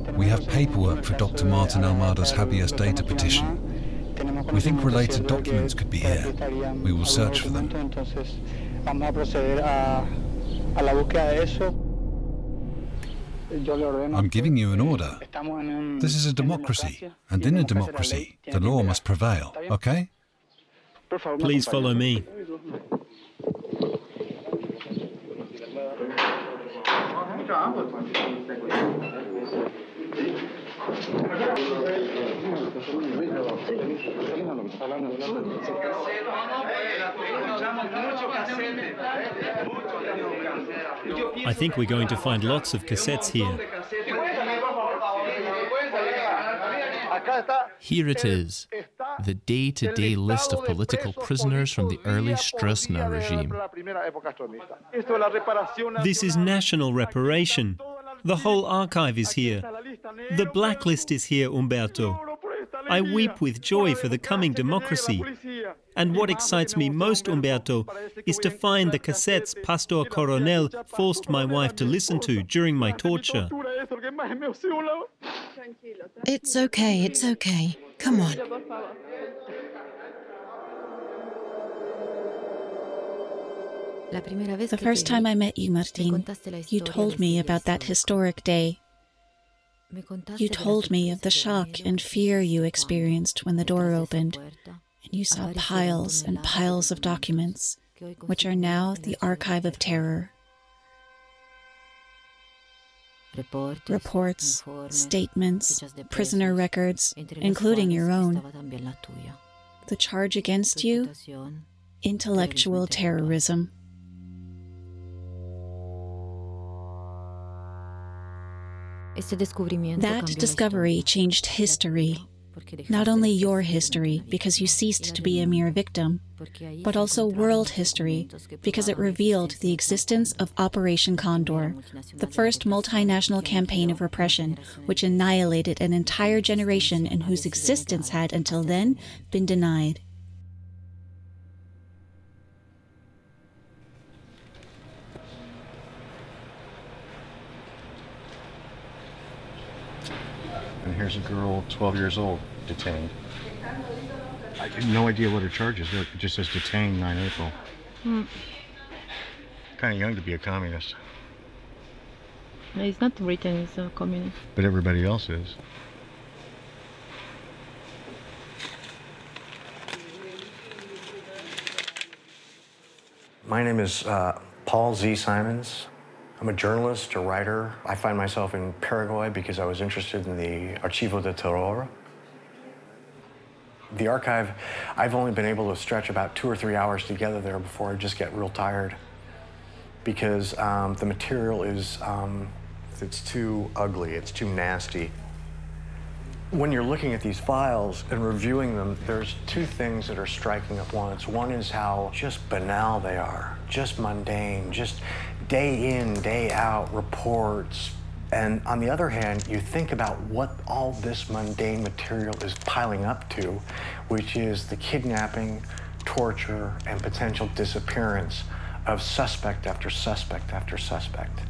We have paperwork for Dr. Martin Almado's habeas data petition. We think related documents could be here. We will search for them. I'm giving you an order. This is a democracy, and in a democracy, the law must prevail, okay? Please follow me. I think we're going to find lots of cassettes here. Here it is, the day-to-day list of political prisoners from the early Stroessner regime. This is national reparation. The whole archive is here. The blacklist is here, Umberto. I weep with joy for the coming democracy. And what excites me most, Umberto, is to find the cassettes Pastor Coronel forced my wife to listen to during my torture. It's okay, it's okay. Come on. The first time I met you, Martin, you told me about that historic day. You told me of the shock and fear you experienced when the door opened, and you saw piles and piles of documents, which are now the archive of terror. Reports, statements, prisoner records, including your own. The charge against you? Intellectual terrorism. That discovery changed history. Not only your history, because you ceased to be a mere victim, but also world history, because it revealed the existence of Operation Condor, the first multinational campaign of repression, which annihilated an entire generation and whose existence had, until then, been denied. And here's a girl, 12 years old, detained. I have no idea what her charge is. It just says detained 9 April. Kind of young to be a communist. No, he's not written he's a communist. But everybody else is. My name is Paul Z. Simons. I'm a journalist, a writer. I find myself in Paraguay because I was interested in the Archivo de Terror. The archive, I've only been able to stretch about 2 or 3 hours together there before I just get real tired because the material is, it's too ugly, it's too nasty. When you're looking at these files and reviewing them, there's 2 things that are striking at once. One is how just banal they are, just mundane, just day in, day out reports. And on the other hand, you think about what all this mundane material is piling up to, which is the kidnapping, torture, and potential disappearance of suspect after suspect after suspect.